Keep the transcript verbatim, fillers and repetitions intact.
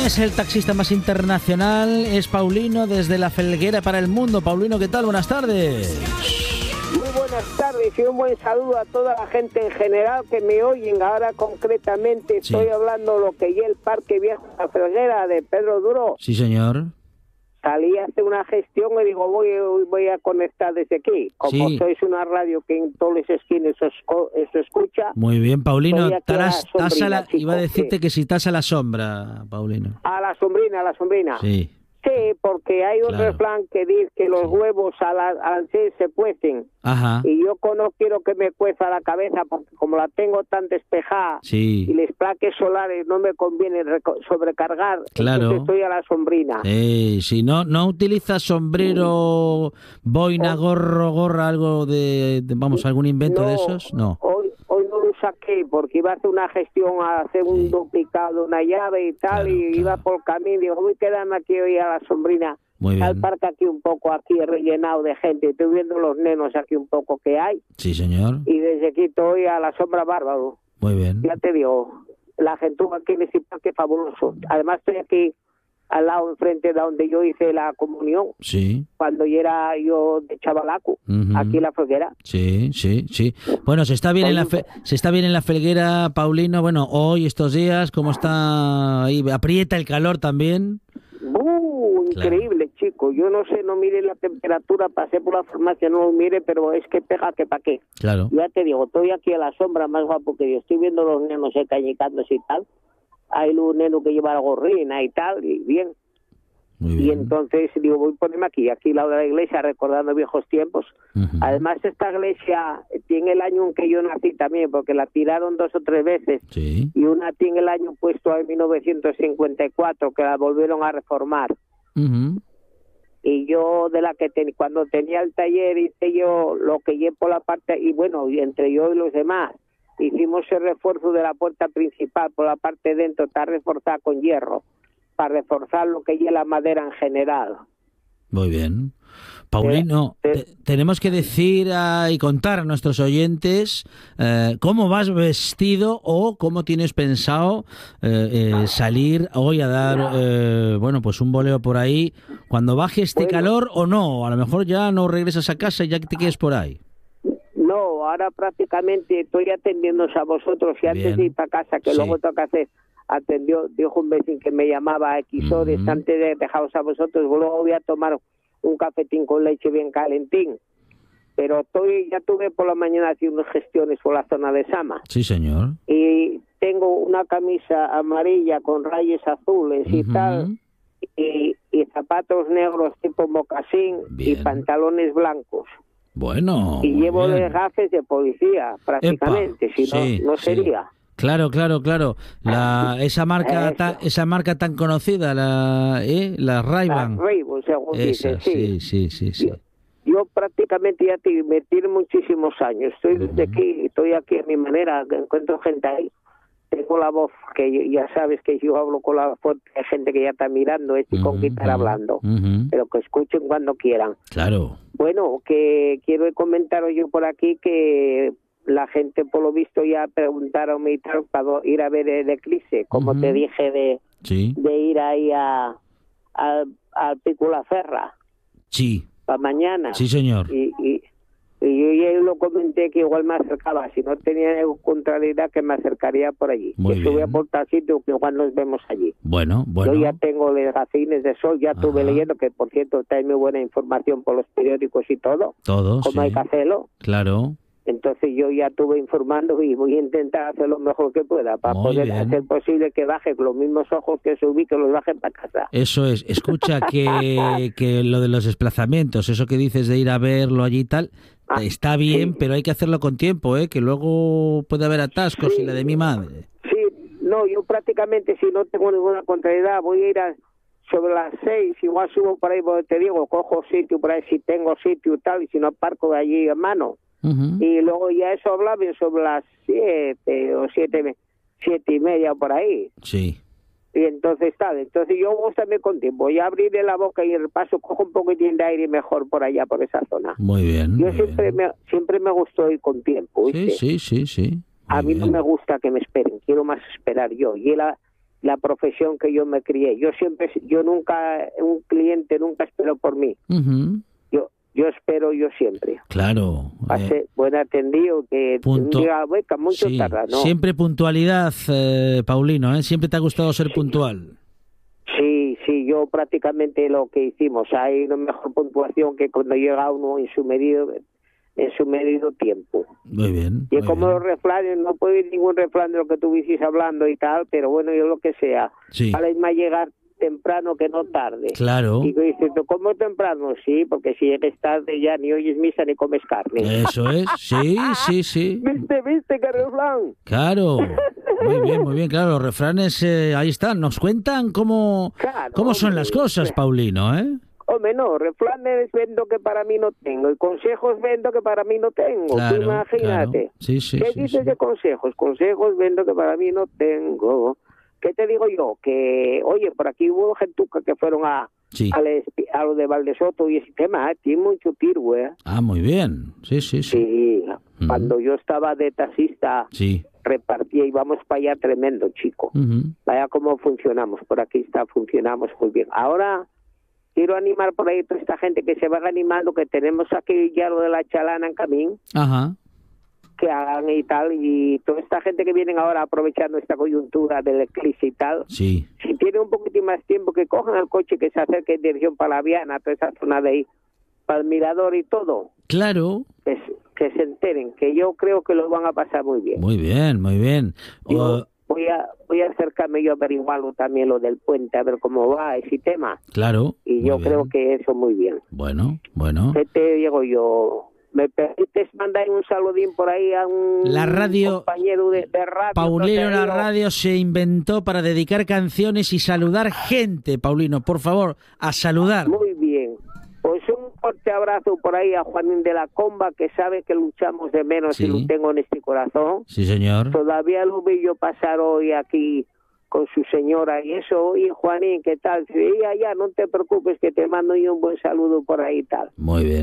Es el taxista más internacional, es Paulino desde La Felguera para el mundo. Paulino, ¿qué tal? Buenas tardes. Muy buenas tardes y un buen saludo a toda la gente en general que me oyen. Ahora concretamente Sí. estoy hablando lo que es el Parque Viejo de La Felguera de Pedro Duro. Sí, señor. Salí a hacer una gestión y digo, voy, voy a conectar desde aquí. Como Sí. sois una radio que en todos los esquinas se se escucha. Muy bien, Paulino. Estoy aquí a la Taras- tasa sombrina, la- chico, iba a decirte sí. que si estás a la sombra, Paulino. A la sombrina, a la sombrina. Sí. Sí, porque hay un Claro. refrán que dice que los Sí. huevos al, al ser se cuecen. Ajá. Y yo no quiero que me cueza la cabeza porque como la tengo tan despejada Sí. y las placas solares no me conviene reco- sobrecargar, Claro. entonces estoy a la sombrina. Eh, si no, no utilizas sombrero, boina, gorro, gorra, algo de, de- vamos, algún invento No, de esos, no. Hoy, hoy no lo saqué porque iba a hacer una gestión, a hacer un Sí. duplicado, una llave y tal, Claro, y claro. iba por camino, digo, voy a quedarme aquí hoy a la sombrina. Muy Está el bien. parque aquí un poco aquí rellenado de gente, estoy viendo los nenos aquí un poco que hay, Sí, señor. y desde aquí estoy a la sombra bárbaro. Muy bien. Ya te digo, la gente aquí en ese parque es fabuloso. Además estoy aquí al lado, enfrente de donde yo hice la comunión, Sí. cuando yo era yo de chavalaco, Ujú. aquí en La Felguera. Sí, sí, sí. Bueno, se está bien en la fe- se está bien en la Felguera, Paulino. Bueno, hoy estos días, cómo está ahí, aprieta el calor también. ¡Uh! Claro. Increíble, chico. Yo no sé, no mire la temperatura, pasé por la farmacia, no lo mire, pero es que pega que pa' qué. Claro. Ya te digo, estoy aquí a la sombra, más guapo que yo. Estoy viendo los nenos eh, cañicándose y tal. Hay un neno que lleva la gorrina y tal, y bien. Muy Y bien. entonces digo, voy a ponerme aquí, aquí al lado de la iglesia, recordando viejos tiempos. Ujú. Además, esta iglesia tiene el año en que yo nací también, porque la tiraron dos o tres veces. Sí. Y una tiene el año puesto en mil novecientos cincuenta y cuatro, que la volvieron a reformar. Ujú. Y yo, de la que ten, cuando tenía el taller, hice yo lo que llevo por la parte, y bueno, y entre yo y los demás, hicimos el refuerzo de la puerta principal, por la parte de dentro está reforzada con hierro, para reforzar lo que lleva la madera en general. Muy bien. Paulino, Eh, eh. te- tenemos que decir a- y contar a nuestros oyentes eh, cómo vas vestido o cómo tienes pensado eh, eh, salir hoy a dar, eh, bueno, pues un boleo por ahí, cuando baje este Bueno. calor o no. A lo mejor ya no regresas a casa y ya que te quedes por ahí. No, ahora prácticamente estoy atendiéndoos a vosotros y antes Bien. de ir para casa, que Sí. luego tengo que hacer, atendió, dijo un vecino que me llamaba a X horas Ujú. antes de dejaros a vosotros, luego voy a tomar un cafetín con leche bien calentín. Pero estoy, ya tuve por la mañana haciendo unas gestiones por la zona de Sama Sí, señor. y tengo una camisa amarilla con rayas azules y Ujú. tal, y, y zapatos negros tipo mocasín y Bien. pantalones blancos. Bueno. Y muy llevo bien. de gafes de policía, prácticamente, Epa, si no, sí, no sí. sería. Claro, claro, claro. La, esa marca, Eso. ta- esa marca tan conocida, la, ¿eh? la Ray-Ban. Las Ray-Ban, según dicen, Esa, sí. sí, sí, sí, sí. Yo, yo prácticamente ya te, me tiro muchísimos años. Estoy Ujú. desde aquí, estoy aquí a mi manera, encuentro gente ahí. Tengo la voz, que yo- ya sabes que yo hablo con la voz de gente que ya está mirando, este con Ujú, quién estar ujú, hablando. ujú. Pero que escuchen cuando quieran. Claro. Bueno, que quiero comentaros yo por aquí que la gente, por lo visto, ya preguntaron y tal para ir a ver el eclipse, como Ujú. te dije de, Sí, de ir ahí a, a, al Pico La Ferra sí, para mañana. sí, señor. Y, y, y yo ya lo comenté que igual me acercaba, si no tenía contrariedad que me acercaría por allí. Muy que subía bien. por tal sitio que igual nos vemos allí. Bueno, bueno. Yo ya tengo las gafines de sol, ya estuve Ajá. leyendo, que por cierto está muy buena información por los periódicos y todo, Todo, como sí. hay que hacerlo. Claro. Entonces yo ya estuve informando y voy a intentar hacer lo mejor que pueda para Muy poder bien. hacer posible que baje con los mismos ojos que subí, que los bajen para casa. Eso es. Escucha que, que lo de los desplazamientos, eso que dices de ir a verlo allí y tal, Ah, está bien, sí. pero hay que hacerlo con tiempo, ¿eh? Que luego puede haber atascos Sí. y la de mi madre. Sí, no, yo prácticamente si no tengo ninguna contrariedad voy a ir a, sobre las seis, igual subo por ahí, porque te digo, cojo sitio por ahí si tengo sitio y tal, y si no parco allí a mano. Ujú. Y luego ya eso hablaba sobre las siete o siete, siete y media por ahí. Sí. Y entonces tal, entonces yo voy también con tiempo, ya abriré la boca y el paso cojo un poquitín de aire mejor por allá, por esa zona. Muy bien. Yo muy siempre bien. me, siempre me gustó ir con tiempo, Sí, ¿viste? sí, sí, sí. A Muy mí no bien. me gusta que me esperen, quiero más esperar yo. Y la, la profesión que yo me crié. Yo siempre, yo nunca, un cliente nunca espero por mí. Uh-huh. Yo yo espero yo siempre. Claro. Pase eh, buen atendido, que punto... un día beca mucho sí, tarda, ¿no? Siempre puntualidad, eh, Paulino, ¿eh? Siempre te ha gustado ser sí. puntual. Sí, sí, yo prácticamente lo que hicimos, hay una mejor puntuación que cuando llega uno en su medido en su medido tiempo. Muy bien. Y muy como bien. los refranes, no puedo ir ningún refrán de lo que tú viste hablando y tal, pero bueno, yo lo que sea. Sí. Vale más llegar temprano que no tarde. Claro. Y dices, ¿cómo temprano? Sí, porque si llegues tarde ya ni oyes misa ni comes carne. Eso es, sí, sí, sí. ¿Viste, viste qué refrán? Claro. Muy bien, muy bien, claro, los refranes eh, ahí están, nos cuentan cómo, claro, cómo son hombre, las cosas, Paulino, ¿eh? Hombre, no, refranes vendo que para mí no tengo y consejos vendo que para mí no tengo. Claro, Tú imagínate. claro. Sí, sí, ¿Qué sí, dices sí. de consejos? Consejos vendo que para mí no tengo. ¿Qué te digo yo? Que, oye, por aquí hubo gentuca que fueron a, Sí. a, les, a lo de Valdesoto y ese tema, ¿eh? Tiene mucho tiro, ¿eh? Ah, muy bien, sí, sí, sí. Sí, Uh-huh. Cuando yo estaba de taxista, sí. repartía, íbamos para allá tremendo, chico. Uh-huh. Vaya cómo funcionamos, por aquí está, funcionamos muy bien. Ahora quiero animar por ahí a toda esta gente que se va animando, que tenemos aquí ya lo de la chalana en camino, Ajá. que hagan y tal, y toda esta gente que vienen ahora aprovechando esta coyuntura del eclipse y tal, Sí. si tienen un poquitín más tiempo, que cojan el coche, que se acerquen en dirección para la Viana, toda esa zona de ahí, para el Mirador y todo, Claro. que, que se enteren, que yo creo que lo van a pasar muy bien. Muy bien, muy bien. Yo Uh, voy a voy a acercarme yo a averiguarlo también, lo del puente, a ver cómo va ese tema, claro. y muy yo bien. creo que eso muy bien. Bueno, bueno. ¿Qué te digo yo? ¿Me permites mandar un saludín por ahí a un La radio, compañero de, de radio? Paulino, la digo, radio se inventó para dedicar canciones y saludar gente, Paulino, por favor, a saludar. Muy bien. Pues un fuerte abrazo por ahí a Juanín de la Comba, que sabe que luchamos de menos Sí. y lo tengo en este corazón. Sí, señor. Todavía lo vi yo pasar hoy aquí con su señora y eso. Oye, Juanín, ¿qué tal? Sí, ya, ya, no te preocupes, que te mando yo un buen saludo por ahí y tal. Muy bien.